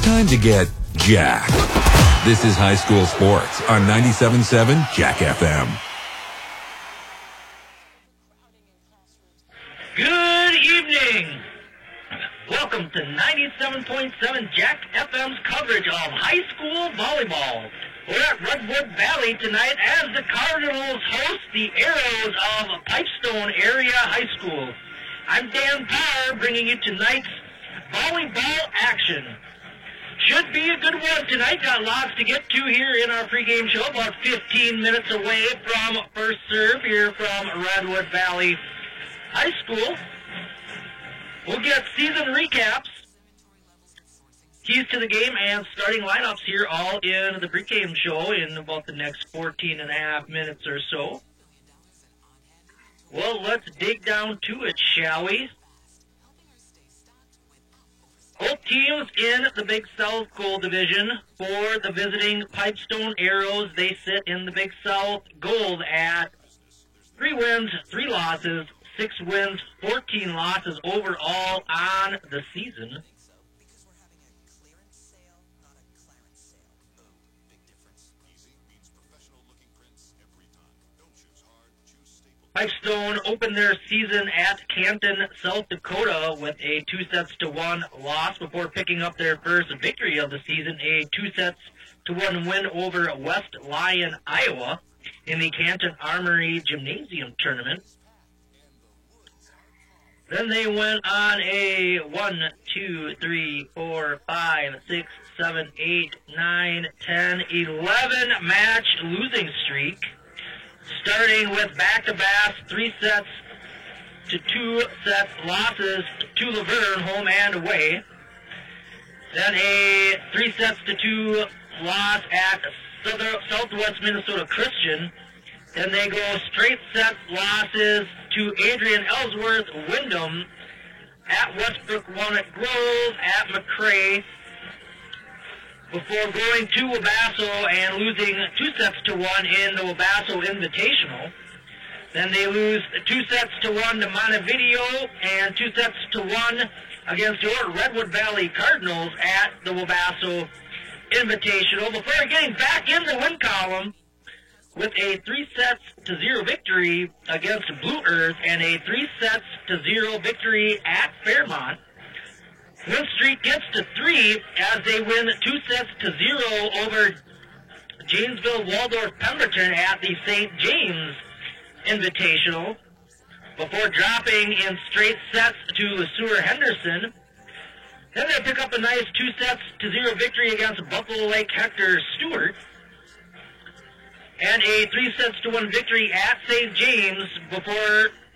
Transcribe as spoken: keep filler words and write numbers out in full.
time to get jacked. This is High School Sports on ninety-seven point seven Jack F M. Good evening. Welcome to ninety-seven point seven Jack F M's coverage of high school volleyball. We're at Redwood Valley tonight as the Cardinals host the Arrows of Pipestone Area High School. I'm Dan Parr bringing you tonight's volleyball action. Should be a good one tonight. Got lots to get to here in our pregame show. About fifteen minutes away from first serve here from Redwood Valley High School. We'll get season recaps, keys to the game, and starting lineups here all in the pregame show in about the next fourteen and a half minutes or so. Well, let's dig down to it, shall we? Both teams in the Big South Gold Division. For the visiting Pipestone Arrows, they sit in the Big South Gold at three wins, three losses, six wins, fourteen losses overall on the season. Pipestone opened their season at Canton, South Dakota with a two sets to one loss before picking up their first victory of the season, a two sets to one win over West Lyon, Iowa in the Canton Armory Gymnasium tournament. Then they went on a one, two, three, four, five, six, seven, eight, nine, ten, eleven match losing streak, starting with back-to-back three sets to two sets losses to Laverne, home and away. Then a three sets to two loss at Southwest Minnesota Christian. Then they go straight set losses to Adrian Ellsworth Wyndham, at Westbrook Walnut Grove, at McRae, before going to Wabasso and losing two sets to one in the Wabasso Invitational. Then they lose two sets to one to Montevideo and two sets to one against your Redwood Valley Cardinals at the Wabasso Invitational before getting back in the win column with a three sets to zero victory against Blue Earth and a three sets to zero victory at Fairmont. Win streak gets to three as they win two sets to zero over Janesville Waldorf Pemberton at the Saint James Invitational before dropping in straight sets to LeSueur Henderson. Then they pick up a nice two sets to zero victory against Buffalo Lake Hector Stewart and a three sets to one victory at Saint James before